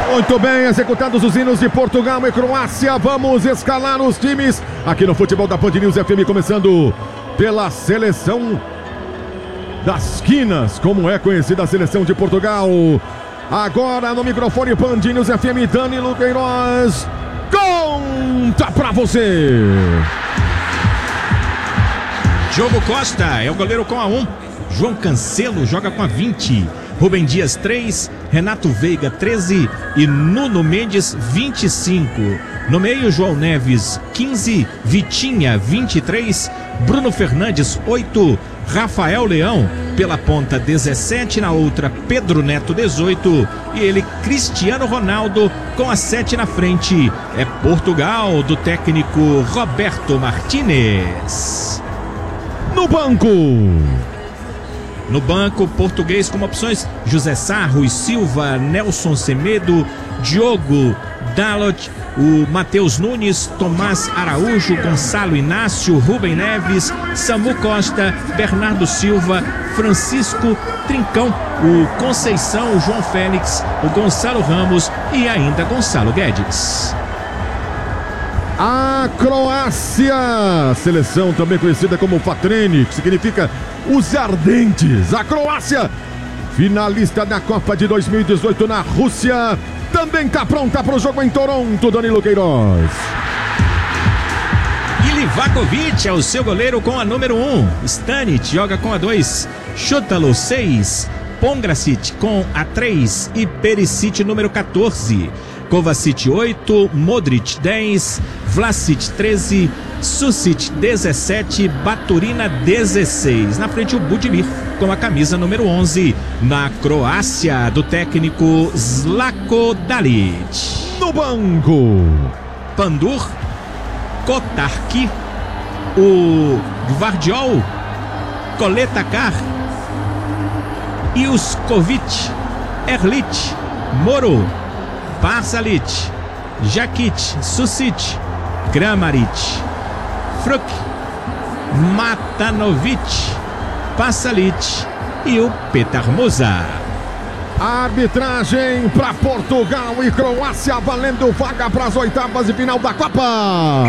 Muito bem, executados os hinos de Portugal e Croácia, vamos escalar os times aqui no Futebol da Band News FM, começando pela seleção das quinas, como é conhecida a seleção de Portugal. Agora no microfone Band News FM, Danilo Queiroz, conta pra você. Diogo Costa é o goleiro com a 1, João Cancelo joga com a 20, Rubem Dias 3, Renato Veiga 13 e Nuno Mendes 25. No meio, João Neves 15, Vitinha 23, Bruno Fernandes 8, Rafael Leão pela ponta 17, na outra Pedro Neto 18 e ele Cristiano Ronaldo com a 7 na frente. É Portugal do técnico Roberto Martínez. No banco, português como opções: José Sá, Rui Silva, Nelson Semedo, Diogo Dalot, o Matheus Nunes, Tomás Araújo, Gonçalo Inácio, Rubem Neves, Samu Costa, Bernardo Silva, Francisco Trincão, o Conceição, o João Félix, o Gonçalo Ramos e ainda Gonçalo Guedes. A Croácia, seleção também conhecida como Fatreni, que significa os ardentes. A Croácia, finalista da Copa de 2018 na Rússia, também está pronta para o jogo em Toronto, Danilo Queiroz. Livakovic é o seu goleiro com a número 1, Stanic joga com a 2, Šutalo 6, Pongracic com a 3 e Perisic número 14. Kovacic 8, Modric 10, Vlasic 13, Susic 17, Baturina 16. Na frente o Budimir com a camisa número 11. Na Croácia, do técnico Zlatko Dalic. No banco, Pandur, Kotarski, o Gvardiol, Koletakar, Juskovic, Erlich, Moro, Pasalic, Jakic, Susic, Kramaric, Fruk, Matanovic, Pasalic e o Petar Musa. Arbitragem para Portugal e Croácia, valendo vaga para as oitavas de final da Copa.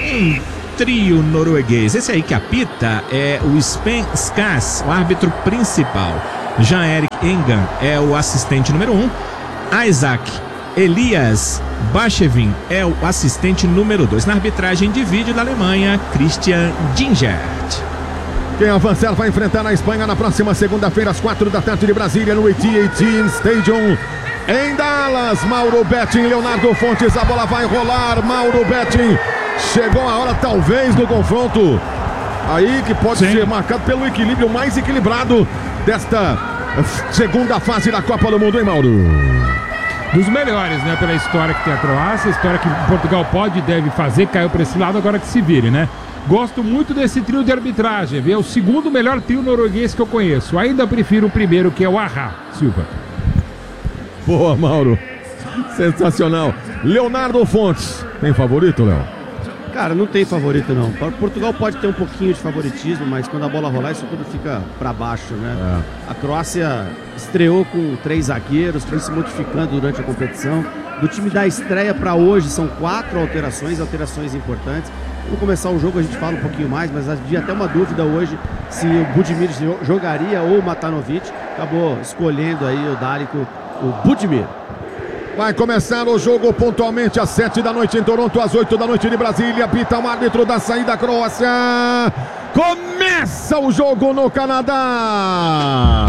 Trio norueguês. Esse aí que apita é o Sven Skas, o árbitro principal. Jean-Erik Engan é o assistente número 1. Isaac Elias Bachevin é o assistente número 2. Na arbitragem de vídeo da Alemanha, Christian Gingert. Quem avançar vai enfrentar a Espanha na próxima segunda-feira, às 4 da tarde de Brasília, no AT&T Stadium, em Dallas. Mauro Betting, Leonardo Fontes, a bola vai rolar. Mauro Betting, chegou a hora talvez do confronto aí que pode ser marcado pelo equilíbrio mais equilibrado desta segunda fase da Copa do Mundo, hein, Mauro? Dos melhores, né? Pela história que tem a Croácia, a história que Portugal pode e deve fazer, caiu para esse lado, agora que se vire, né? Gosto muito desse trio de arbitragem, viu? É o segundo melhor trio norueguês que eu conheço. Ainda prefiro o primeiro, que é o Ahá Silva. Boa, Mauro. Sensacional. Leonardo Fontes, tem favorito, Léo? Cara, não tem favorito, não. Portugal pode ter um pouquinho de favoritismo, mas quando a bola rolar, isso tudo fica para baixo, né? A Croácia estreou com 3 zagueiros, foi se modificando durante a competição. Do time da estreia para hoje, são 4 alterações importantes. Vamos começar o jogo, a gente fala um pouquinho mais, mas havia até uma dúvida hoje se o Budimir jogaria ou o Matanovic. Acabou escolhendo aí o Dalic, o Budimir. Vai começar o jogo pontualmente às 7 da noite em Toronto, às 8 da noite de Brasília. Apita o árbitro da saída Croácia. Começa o jogo no Canadá.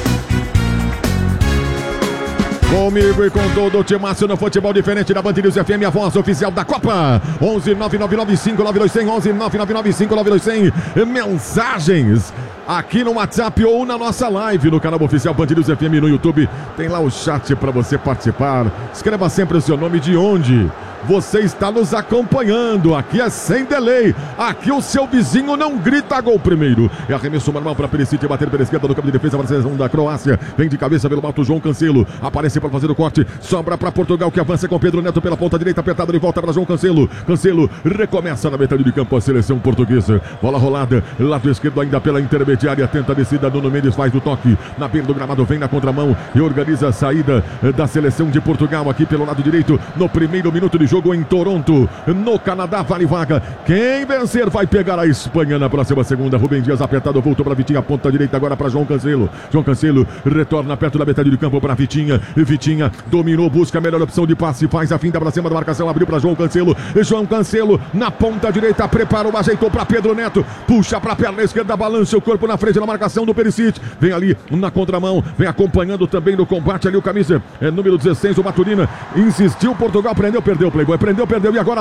Comigo e com todo o timaço no futebol diferente da Band News FM, a voz oficial da Copa. 11 999592100, 11 999592100. Mensagens aqui no WhatsApp ou na nossa live no canal oficial Band News FM no YouTube. Tem lá o chat para você participar. Escreva sempre o seu nome, de onde você está nos acompanhando. Aqui é sem delay. Aqui o seu vizinho não grita gol primeiro. É arremesso normal para Perisic bater pela esquerda do campo de defesa para a seleção da Croácia. Vem de cabeça pelo alto João Cancelo. Aparece para fazer o corte. Sobra para Portugal que avança com Pedro Neto pela ponta direita. Apertado de volta para João Cancelo. Cancelo recomeça na metade de campo a seleção portuguesa. Bola rolada. Lado esquerdo ainda pela intermediária. Tenta a descida. Nuno Mendes faz o toque. Na beira do gramado vem na contramão e organiza a saída da seleção de Portugal aqui pelo lado direito. No primeiro minuto de jogo em Toronto, no Canadá, vale vaga. Quem vencer vai pegar a Espanha na próxima segunda. Rubem Dias apertado, voltou para Vitinha, ponta direita agora para João Cancelo. João Cancelo retorna perto da metade do campo para Vitinha. Vitinha dominou, busca a melhor opção de passe, faz a finta para cima da marcação, abriu para João Cancelo. João Cancelo na ponta direita, preparou, ajeitou para Pedro Neto, puxa para a perna esquerda, balança o corpo na frente da marcação do Perisic. Vem ali na contramão, vem acompanhando também no combate ali o camisa número 16, o Maturina. Insistiu, Portugal prendeu, perdeu o Playboy, prendeu e agora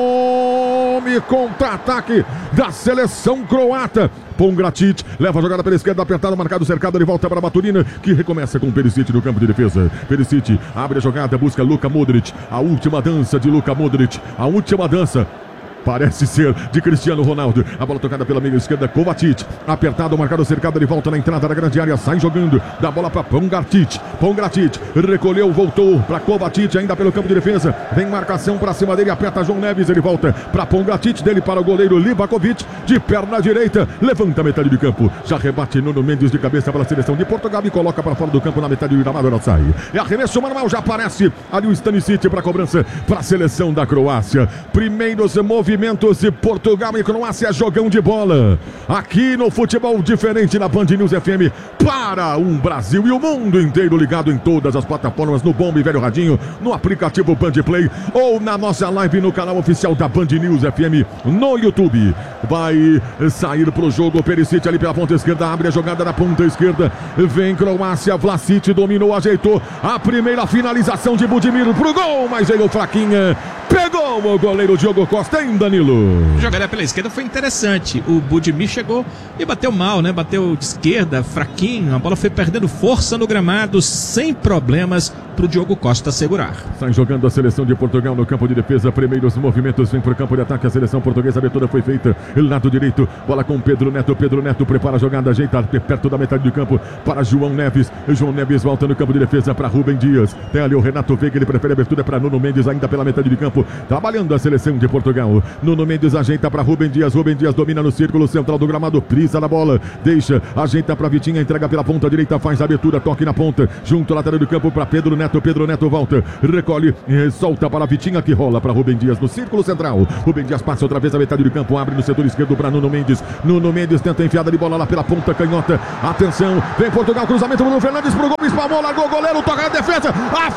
tome contra-ataque da seleção croata. Pongratic leva a jogada pela esquerda, apertado, marcado, cercado, ele volta para a Maturina, que recomeça com o Perisic no campo de defesa. Perisic abre a jogada, busca Luka Modric, a última dança de Luka Modric, a última dança parece ser de Cristiano Ronaldo. A bola tocada pela meia esquerda, Kovacic. Apertado, marcado, cercado, ele volta na entrada da grande área, sai jogando. Dá bola para Pongratic. Pongratic recolheu, voltou para Kovacic, ainda pelo campo de defesa. Vem marcação para cima dele, aperta João Neves, ele volta para Pongratic, dele para o goleiro Livakovic, de perna direita. Levanta a metade do campo. Já rebate Nuno Mendes de cabeça para a seleção de Portugal e coloca para fora do campo na metade do gramado, ela sai. É arremesso manual, já aparece ali o Stanisic para a cobrança para a seleção da Croácia. Primeiros movimentos de Portugal e Croácia, jogão de bola aqui no Futebol Diferente na Band News FM para um Brasil e o mundo inteiro ligado em todas as plataformas, no Bom e Velho Radinho, no aplicativo Band Play ou na nossa live no canal oficial da Band News FM no YouTube. Vai sair pro jogo o Perisic ali pela ponta esquerda, abre a jogada na ponta esquerda, vem Croácia, Vlasic dominou, ajeitou a primeira finalização de Budimir pro gol, mas veio fraquinha, pegou o goleiro Diogo Costa, hein, Danilo? A jogada pela esquerda foi interessante. O Budimir chegou e bateu mal, né? Bateu de esquerda, fraquinho. A bola foi perdendo força no gramado, sem problemas pro Diogo Costa segurar. Sai jogando a seleção de Portugal no campo de defesa. Primeiros movimentos, vem pro campo de ataque. A seleção portuguesa, a abertura foi feita. Lado direito, bola com Pedro Neto. Pedro Neto prepara a jogada, ajeita perto da metade do campo para João Neves. João Neves volta no campo de defesa para Rubem Dias. Tem ali o Renato Veiga, ele prefere a abertura para Nuno Mendes, ainda pela metade do campo. Trabalhando a seleção de Portugal. Nuno Mendes ajeita para Rubem Dias. Rubem Dias domina no círculo central do gramado, prisa na bola, deixa, ajeita para Vitinha, entrega pela ponta direita, faz a abertura, toque na ponta, junto ao lateral do campo para Pedro Neto. Pedro Neto volta, recolhe, solta para Vitinha, que rola para Rubem Dias no círculo central. Rubem Dias passa outra vez a metade do campo, abre no setor esquerdo para Nuno Mendes. Nuno Mendes tenta a enfiada de bola lá pela ponta canhota. Atenção, vem Portugal, cruzamento Bruno Fernandes pro gol, espalmou, largou o goleiro, toca na defesa,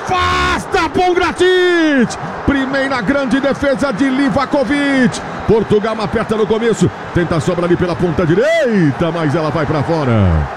afasta Pongratic. Primeira grande defesa de Livakovic. Portugal aperta no começo, tenta a sobra ali pela ponta direita, mas ela vai para fora.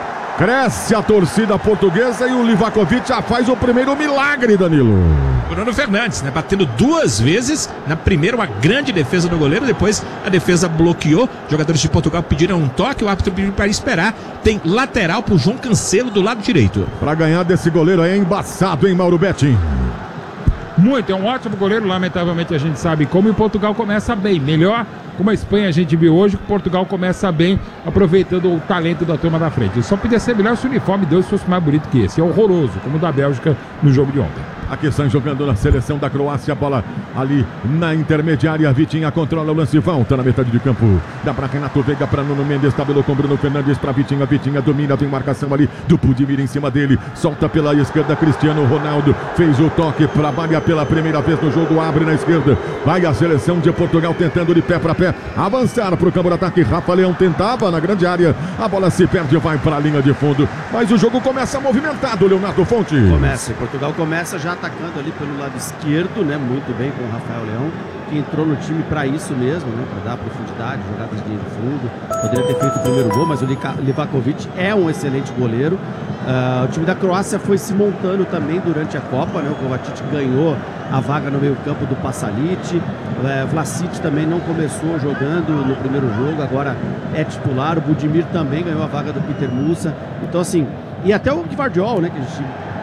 Cresce a torcida portuguesa e o Livakovic já faz o primeiro milagre, Danilo. Bruno Fernandes, né, batendo duas vezes. Na primeira, uma grande defesa do goleiro. Depois, a defesa bloqueou. Jogadores de Portugal pediram um toque. O árbitro pediu para esperar. Tem lateral para o João Cancelo do lado direito. Para ganhar desse goleiro aí é embaçado, hein, Mauro Betting? Muito, é um ótimo goleiro. Lamentavelmente a gente sabe como, e Portugal começa bem. Melhor, como a Espanha a gente viu hoje, que Portugal começa bem, aproveitando o talento da turma da frente. Só podia ser melhor se o uniforme Deus fosse mais bonito que esse. É horroroso, como o da Bélgica no jogo de ontem. Aqui estão jogando na seleção da Croácia, a bola ali na intermediária, Vitinha controla o lance, volta na metade de campo, dá para Renato Veiga, para Nuno Mendes, tabelou com Bruno Fernandes para Vitinha, Vitinha domina, tem marcação ali do Budimir em cima dele, solta pela esquerda, Cristiano Ronaldo, fez o toque para Bahia pela primeira vez no jogo, abre na esquerda, vai a seleção de Portugal tentando de pé para pé, avançar para o campo de ataque, Rafa Leão tentava na grande área, a bola se perde, vai para a linha de fundo, mas o jogo começa movimentado, Leonardo Fonte. Portugal começa já atacando ali pelo lado esquerdo, né? Muito bem com o Rafael Leão, que entrou no time para isso mesmo, né? Para dar profundidade, jogadas de fundo. Poderia ter feito o primeiro gol, mas o Livakovic é um excelente goleiro. O time da Croácia foi se montando também durante a Copa, né? O Kovacic ganhou a vaga no meio-campo do Pasalic. Vlasic também não começou jogando no primeiro jogo, agora é titular. O Budimir também ganhou a vaga do Peter Musa. Então, assim, e até o Gvardiol, né? Que a gente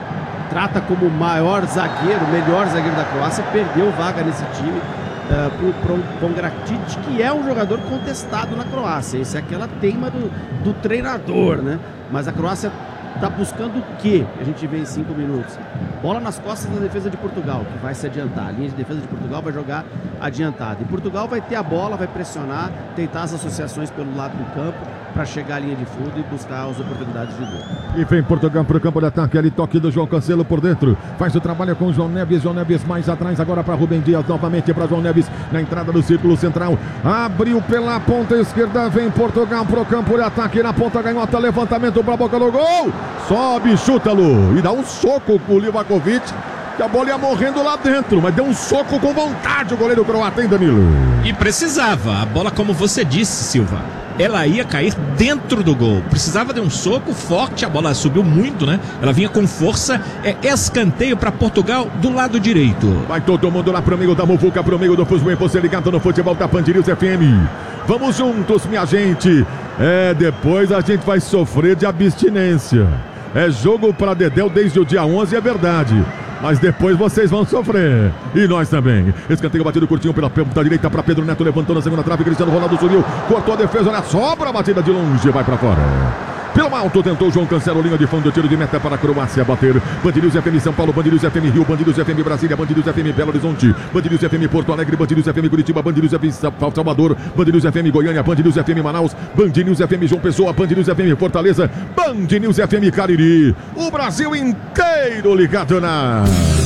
trata como o maior zagueiro, o melhor zagueiro da Croácia, perdeu vaga nesse time pro Pongracic, que é um jogador contestado na Croácia. Isso é aquela teima do treinador, né? Mas a Croácia está buscando o quê? A gente vê em 5 minutos. Bola nas costas da defesa de Portugal, que vai se adiantar. A linha de defesa de Portugal vai jogar adiantada. E Portugal vai ter a bola, vai pressionar, tentar as associações pelo lado do campo para chegar à linha de fundo e buscar as oportunidades de gol. E vem Portugal para o campo de ataque. Ali toque do João Cancelo por dentro. Faz o trabalho com o João Neves. João Neves mais atrás agora para Rubem Dias. Novamente para João Neves na entrada do círculo central. Abriu pela ponta esquerda. Vem Portugal para o campo de ataque. Na ponta ganhota. Levantamento para a boca do gol. Sobe, chuta-lo. E dá um soco com o Livakovic. Que a bola ia morrendo lá dentro. Mas deu um soco com vontade o goleiro croata, hein, Danilo? E precisava. A bola, como você disse, Silva, ela ia cair dentro do gol. Precisava de um soco forte, a bola subiu muito, né? Ela vinha com força. É escanteio para Portugal do lado direito. Vai todo mundo lá pro meio da muvuca, pro meio do Fusbem. Você ligado no futebol da Band News FM. Vamos juntos, minha gente. Depois a gente vai sofrer de abstinência. É jogo para Dedéu desde o dia 11, é verdade. Mas depois vocês vão sofrer. E nós também. Escanteio batido curtinho pela ponta direita para Pedro Neto. Levantou na segunda trave. Cristiano Ronaldo subiu. Cortou a defesa. Olha só para a batida de longe. Vai para fora. Pelo alto tentou João Cancelo, linha de fundo, tiro de meta para a Croácia bater. Band News FM São Paulo, Band News FM Rio, Band News FM Brasília, Band News FM Belo Horizonte, Band News FM Porto Alegre, Band News FM Curitiba, Band News FM Salvador, Band News FM Goiânia, Band News FM Manaus, Band News FM João Pessoa, Band News FM Fortaleza, Band News FM Cariri. O Brasil inteiro ligado na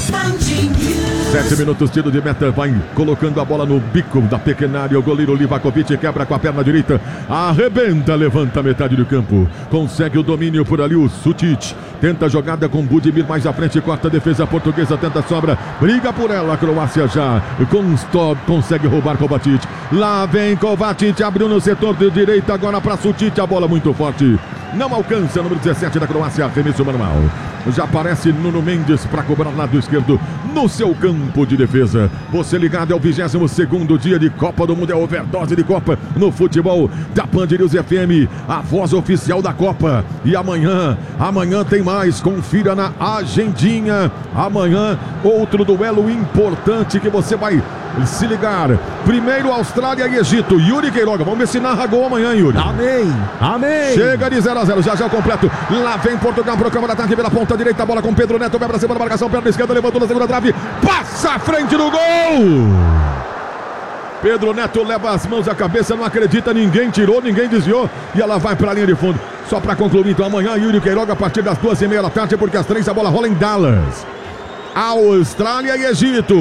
7 minutos, tiro de meta, vai colocando a bola no bico da pequena área. O goleiro Livakovic quebra com a perna direita, arrebenta, levanta a metade do campo. Consegue o domínio por ali o Sutic. Tenta a jogada com Budimir mais à frente. Corta a defesa portuguesa. Tenta a sobra. Briga por ela. A Croácia já consegue roubar Kovacic. Lá vem Kovacic. Abriu no setor de direita. Agora para Sutic. A bola muito forte. Não alcança. Número 17 da Croácia. Arremesso manual. Já aparece Nuno Mendes para cobrar lado esquerdo no seu campo de defesa. Você ligado, é o 22º dia de Copa do Mundo. É overdose de Copa no futebol da Band News FM, a voz oficial da Copa. E amanhã tem mais. Confira na agendinha. Amanhã outro duelo importante que você vai se ligar. Primeiro Austrália e Egito. Yuri Queiroga, vamos ver se narra gol amanhã, Yuri. Amém. Chega de 0-0, já o completo. Lá vem Portugal pro campo de ataque pela ponta direita, bola com Pedro Neto, vai pra cima da marcação, perna esquerda, levantou na segunda trave, passa à frente do gol. Pedro Neto leva as mãos à cabeça, não acredita, ninguém tirou, ninguém desviou, e ela vai pra linha de fundo. Só pra concluir, então, amanhã Yuri Queiroga a partir das 2h30 da tarde, porque às 3 a bola rola em Dallas. Austrália e Egito.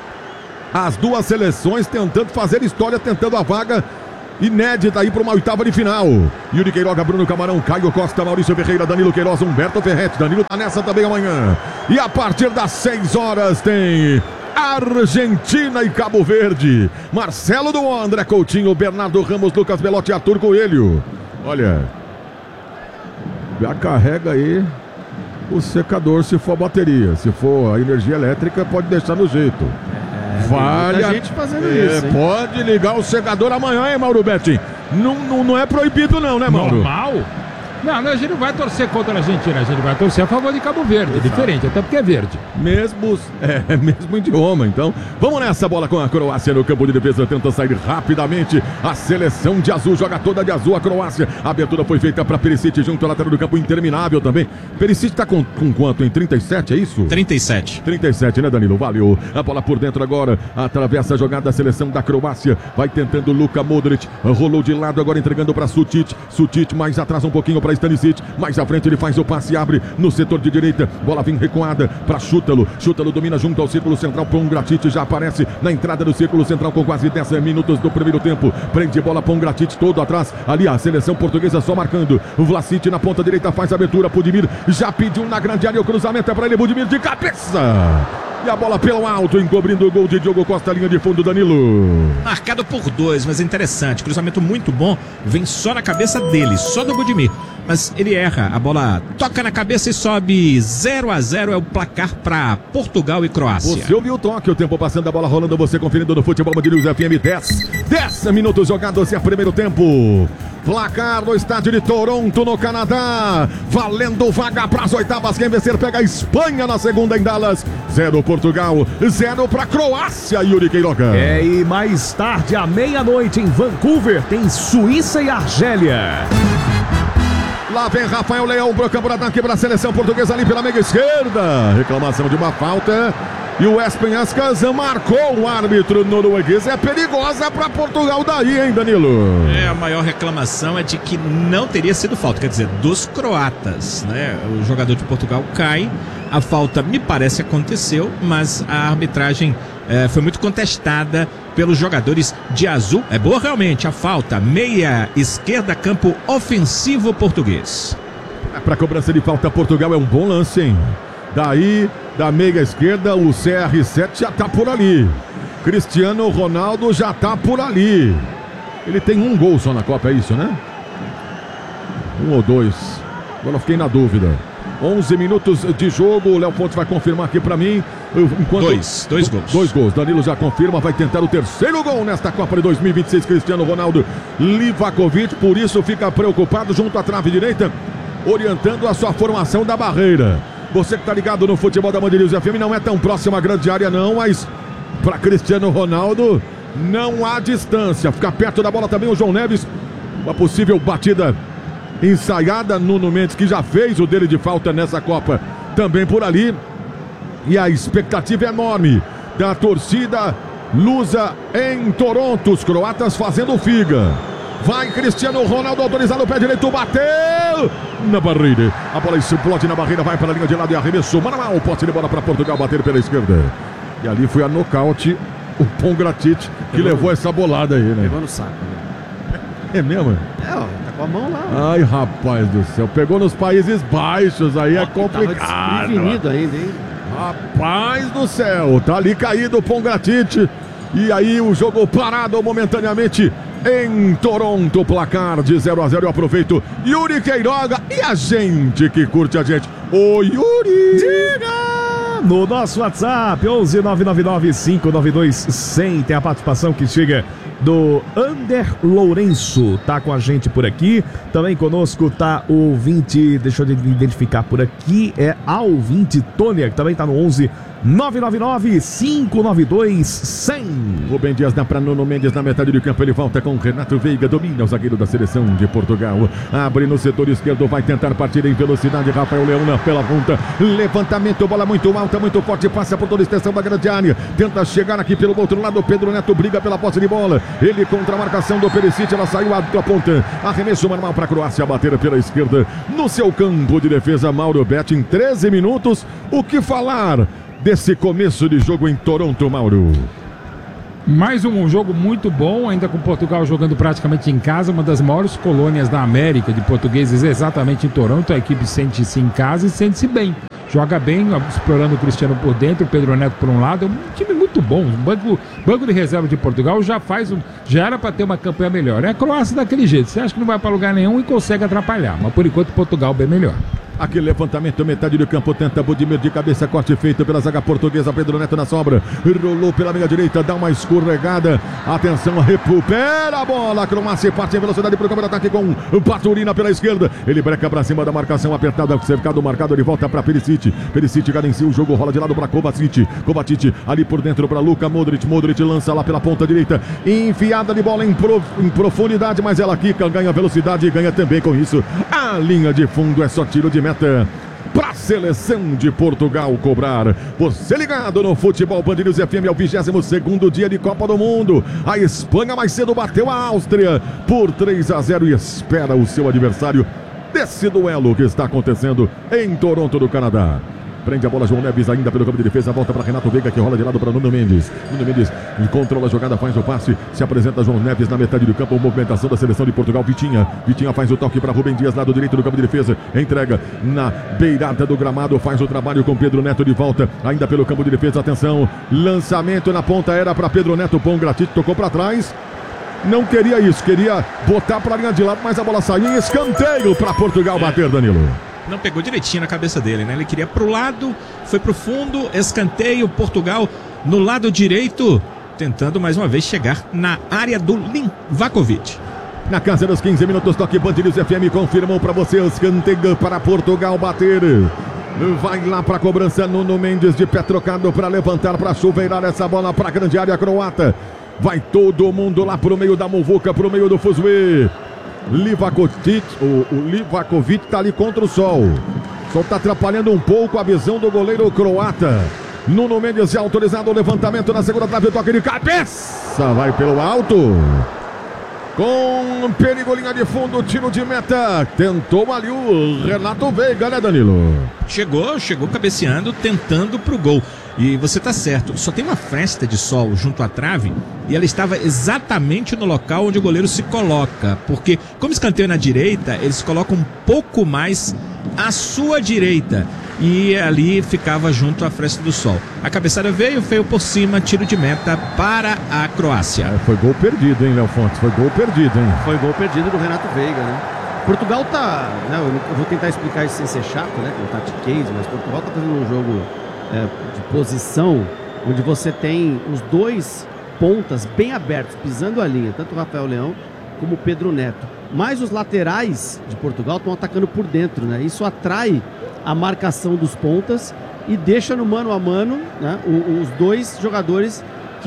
As duas seleções tentando fazer história, tentando a vaga inédita aí para uma oitava de final. Yuri Queiroga, Bruno Camarão, Caio Costa, Maurício Ferreira, Danilo Queiroz, Humberto Ferretti. Danilo tá nessa também amanhã. E a partir das 6 horas tem Argentina e Cabo Verde. Marcelo do André Coutinho, Bernardo Ramos, Lucas Belotti e Arthur Coelho. Olha, já carrega aí o secador se for a bateria. Se for a energia elétrica, pode deixar no jeito. Vale a gente fazendo isso, hein? Pode ligar o secador amanhã, hein, Mauro Betti? Não é proibido não, né, Mauro? Normal? Não, a gente não vai torcer contra a Argentina, a gente vai torcer a favor de Cabo Verde. Exato. É diferente, até porque é verde. Mesmo idioma, então. Vamos nessa, bola com a Croácia no campo de defesa, tenta sair rapidamente. A seleção de azul joga toda de azul a Croácia. A abertura foi feita para Perisic junto ao lateral do campo, interminável também. Perisic tá com quanto? Em 37, é isso? 37. 37, né, Danilo? Valeu. A bola por dentro agora, atravessa a jogada da seleção da Croácia. Vai tentando Luka Modric, rolou de lado agora entregando para Sutic. Sutic mais atrás um pouquinho para Stanisic, mais à frente ele faz o passe, abre no setor de direita, bola vem recuada para Chútalo domina junto ao círculo central, Pongracic já aparece na entrada do círculo central com quase 10 minutos do primeiro tempo, prende bola Pongracic todo atrás, ali a seleção portuguesa só marcando, o Vlasic na ponta direita faz a abertura, Budimir já pediu na grande área, o cruzamento é para ele, Budimir de cabeça! E a bola pelo alto, encobrindo o gol de Diogo Costa, linha de fundo, Danilo. Marcado por 2, mas interessante. Cruzamento muito bom. Vem só na cabeça dele, só do Budimir. Mas ele erra. A bola toca na cabeça e sobe 0-0. É o placar para Portugal e Croácia. Você ouviu o toque, o tempo passando, a bola rolando, você conferindo no futebol Band News FM 10 minutos jogados, é primeiro tempo. Placar no estádio de Toronto, no Canadá. Valendo vaga para as oitavas. Quem vencer pega a Espanha na segunda em Dallas. 0 Portugal, 0 para Croácia, Yuri Queiroga. E mais tarde, à meia-noite, em Vancouver, tem Suíça e Argélia. Lá vem Rafael Leão pro campo de ataque para a seleção portuguesa ali pela meia esquerda. Reclamação de uma falta. E o Espen Askas marcou o árbitro norueguês. É perigosa para Portugal daí, hein, Danilo? A maior reclamação é de que não teria sido falta, quer dizer, dos croatas, né? O jogador de Portugal cai, a falta me parece aconteceu, mas a arbitragem foi muito contestada pelos jogadores de azul. É boa realmente a falta, meia esquerda, campo ofensivo português. Para cobrança de falta, Portugal é um bom lance, hein? Daí, da meia esquerda, o CR7 já tá por ali. Cristiano Ronaldo já tá por ali. Ele tem um gol só na Copa, é isso, né? 1 ou 2. Agora eu fiquei na dúvida. 11 minutos de jogo, o Léo Pontes vai confirmar aqui pra mim. Dois gols. 2 gols. Danilo já confirma, vai tentar o terceiro gol nesta Copa de 2026. Cristiano Ronaldo Livakovic, por isso fica preocupado junto à trave direita, orientando a sua formação da barreira. Você que tá ligado no futebol da Band News FM, não é tão próximo à grande área não, mas para Cristiano Ronaldo não há distância. Fica perto da bola também o João Neves. Uma possível batida ensaiada, Nuno Mendes, que já fez o dele de falta nessa Copa, também por ali. E a expectativa é enorme da torcida lusa em Toronto. Os croatas fazendo figa. Vai Cristiano Ronaldo, autorizado, o pé direito, bateu na barreira. A bola explode na barreira, vai para a linha de lado e arremesso manual. Posse de bola para Portugal, bater pela esquerda. E ali foi a nocaute o Pongratic, que levou essa bolada aí, né? Pegou no saco, né? É mesmo? É, ó, tá com a mão lá. Ai, rapaz do céu, pegou nos Países Baixos, aí é complicado. Tava desprevenido ainda, hein? Rapaz do céu, tá ali caído o Pongratic. E aí o jogo parado momentaneamente em Toronto, placar de 0-0. Eu aproveito Yuri Queiroga e a gente que curte a gente. Ô Yuri! Diga! No nosso WhatsApp, 11999-592-100, tem a participação que chega do Ander Lourenço, tá com a gente por aqui. Também conosco tá o ouvinte, deixa eu identificar por aqui, é a ouvinte Tônia, que também tá no 11-999-592-100. Rubem Dias dá para Nuno Mendes na metade do campo, ele volta com Renato Veiga, domina o zagueiro da seleção de Portugal, abre no setor esquerdo, vai tentar partir em velocidade, Rafael Leão pela ponta, levantamento, bola muito alta, muito forte, passa por toda a extensão da grande área, tenta chegar aqui pelo outro lado, Pedro Neto briga pela posse de bola, ele contra a marcação do Perisic, ela saiu a ponta, arremesso manual para a Croácia, bater pela esquerda, no seu campo de defesa, Mauro Betting, 13 minutos, o que falar desse começo de jogo em Toronto, Mauro? Mais um jogo muito bom, ainda com Portugal jogando praticamente em casa, uma das maiores colônias da América de portugueses exatamente em Toronto. A equipe sente-se em casa e sente-se bem. Joga bem, explorando o Cristiano por dentro, o Pedro Neto por um lado. É um time muito bom. O banco de reserva de Portugal já era para ter uma campanha melhor. É a Croácia daquele jeito. Você acha que não vai para lugar nenhum e consegue atrapalhar. Mas por enquanto Portugal bem melhor. Aquele levantamento, metade do campo, tenta Budimir de cabeça, corte feito pela zaga portuguesa, Pedro Neto na sobra, rolou pela meia direita, dá uma escorregada, atenção, recupera a bola, a Croácia parte em velocidade para o campo de ataque com Paturina pela esquerda, ele breca para cima da marcação apertada, cercado, marcado, de volta para Perisic, cadencia o jogo, rola de lado para Kovacic, ali por dentro para Luka Modric lança lá pela ponta direita, enfiada de bola em profundidade, mas ela quica, ganha velocidade e ganha também com isso a linha de fundo, é só tiro de meta para a seleção de Portugal cobrar. Você ligado no Futebol Band News FM, é o 22º dia de Copa do Mundo. A Espanha mais cedo bateu a Áustria por 3-0 e espera o seu adversário desse duelo que está acontecendo em Toronto, do Canadá. Prende a bola João Neves ainda pelo campo de defesa, volta para Renato Veiga, que rola de lado para Nuno Mendes. Nuno Mendes controla a jogada, faz o passe, se apresenta João Neves na metade do campo, movimentação da seleção de Portugal, Vitinha faz o toque para Rubem Dias, lado direito do campo de defesa, entrega na beirada do gramado, faz o trabalho com Pedro Neto de volta, ainda pelo campo de defesa, atenção, lançamento na ponta, era para Pedro Neto, Pongratic tocou para trás, não queria isso, queria botar para a linha de lado, mas a bola saiu em escanteio para Portugal bater, Danilo. Não pegou direitinho na cabeça dele, né? Ele queria pro lado, foi pro fundo, escanteio, Portugal no lado direito, tentando mais uma vez chegar na área do Livakovic. Na casa dos 15 minutos, toque Band News FM confirmou para você, escanteio para Portugal bater. Vai lá para a cobrança, Nuno Mendes de pé trocado para levantar, para chuveirar essa bola para a grande área croata. Vai todo mundo lá pro meio da muvuca, pro meio do fuzuê. Livakovic, o Livakovic tá ali contra o sol. O sol tá atrapalhando um pouco a visão do goleiro croata. Nuno Mendes já autorizado o levantamento na segunda trave, toque de cabeça, vai pelo alto. Com perigo, linha de fundo, tiro de meta. Tentou ali o Renato Veiga, né, Danilo? Chegou cabeceando, tentando pro gol. E você tá certo, só tem uma fresta de sol junto à trave e ela estava exatamente no local onde o goleiro se coloca. Porque, como escanteio na direita, eles colocam um pouco mais à sua direita. E ali ficava junto à fresta do sol. A cabeçada veio por cima, tiro de meta para a Croácia. Foi gol perdido, hein, Léo Fontes? Foi gol perdido, hein? Foi gol perdido do Renato Veiga, né? Portugal tá... Né, eu vou tentar explicar isso sem ser chato, né? Com o tactiquez, mas Portugal tá fazendo um jogo de posição onde você tem os dois pontas bem abertos, pisando a linha, tanto o Rafael Leão como o Pedro Neto. Mas os laterais de Portugal estão atacando por dentro, né? Isso atrai a marcação dos pontas e deixa no mano a mano, né, os dois jogadores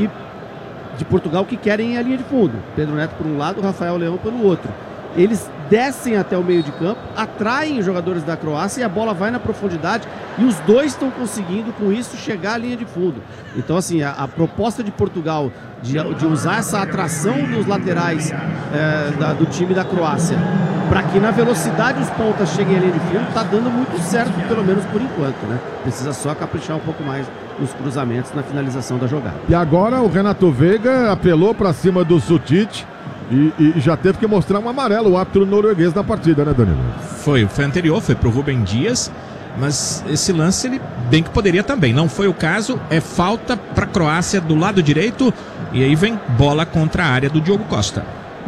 de Portugal que querem ir à linha de fundo. Pedro Neto por um lado, Rafael Leão pelo outro. Eles descem até o meio de campo, atraem os jogadores da Croácia e a bola vai na profundidade e os dois estão conseguindo com isso chegar à linha de fundo. Então assim, a proposta de Portugal de usar essa atração dos laterais do time da Croácia para que na velocidade os pontas cheguem à linha de fundo está dando muito certo, pelo menos por enquanto, né? Precisa só caprichar um pouco mais nos cruzamentos na finalização da jogada. E agora o Renato Veiga apelou para cima do Sutic. E já teve que mostrar um amarelo, o árbitro norueguês na partida, né, Danilo? Foi anterior, foi pro Rubem Dias, mas esse lance ele bem que poderia também. Não foi o caso, é falta pra Croácia do lado direito e aí vem bola contra a área do Diogo Costa.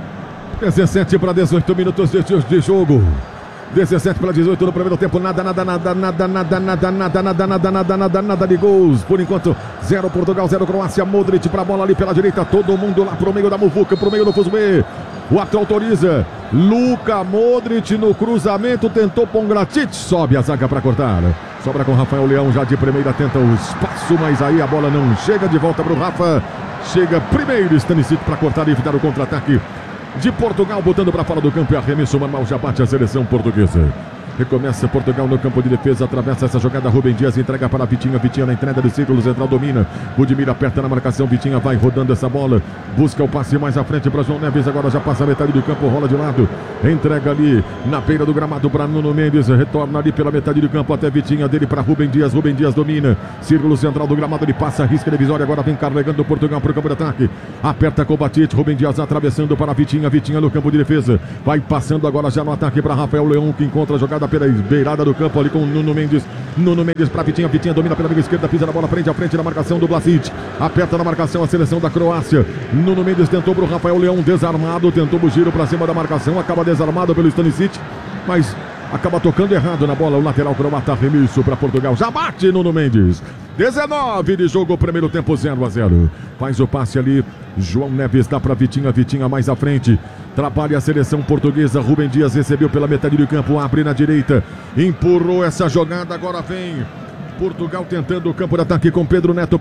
17 para 18 minutos de jogo. 17 para 18 no primeiro tempo, nada de gols. Por enquanto, 0 Portugal, 0 Croácia. Modric para a bola ali pela direita, todo mundo lá pro meio da muvuca, pro meio do fuzuê. O árbitro autoriza. Luka Modric no cruzamento, tentou Pongracic, sobe a zaga para cortar. Sobra com Rafael Leão, já de primeira tenta o espaço, mas aí a bola não chega, de volta pro Rafa. Chega primeiro Stanisic para cortar e evitar o contra-ataque de Portugal, botando para fora do campo e arremesso manual, já bate a seleção portuguesa. Recomeça Portugal no campo de defesa, atravessa essa jogada, Rubem Dias entrega para Vitinha, Vitinha na entrada de círculo central, domina, Budimir aperta na marcação, Vitinha vai rodando essa bola, busca o passe mais à frente para João Neves, agora já passa a metade do campo, rola de lado, entrega ali na beira do gramado para Nuno Mendes, retorna ali pela metade do campo até Vitinha, dele para Rubem Dias domina, círculo central do gramado, ele passa, risca a divisória, agora vem carregando Portugal para o campo de ataque, aperta com o Batiste, Rubem Dias atravessando para Vitinha, Vitinha no campo de defesa, vai passando agora já no ataque para Rafael Leão, que encontra a jogada pela beirada do campo ali com Nuno Mendes para Vitinha, Vitinha domina pela meia esquerda, pisa na bola, prende à frente na marcação do Vlasic, aperta na marcação a seleção da Croácia, Nuno Mendes tentou pro Rafael Leão, desarmado, tentou o giro para cima da marcação, acaba desarmado pelo Stanisic, mas acaba tocando errado na bola, o lateral croata, remisso para Portugal, já bate Nuno Mendes. 19 de jogo, primeiro tempo 0-0. Faz o passe ali, João Neves dá para Vitinha, Vitinha mais à frente. Trabalha a seleção portuguesa, Rubem Dias recebeu pela metade do campo, abre na direita, empurrou essa jogada, agora vem Portugal tentando o campo de ataque com Pedro Neto.